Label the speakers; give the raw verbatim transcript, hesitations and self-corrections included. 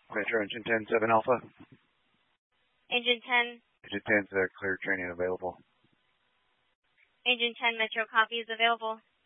Speaker 1: Metro Engine ten seven Alpha.
Speaker 2: Engine ten.
Speaker 1: Engine ten, uh, clear training available.
Speaker 2: Engine ten, Metro copy is available.